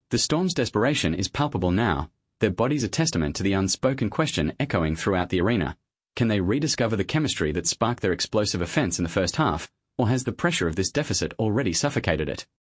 The Storm's desperation is palpable now. Their bodies are testament to the unspoken question echoing throughout the arena. Can they rediscover the chemistry that sparked their explosive offense in the first half, or has the pressure of this deficit already suffocated it?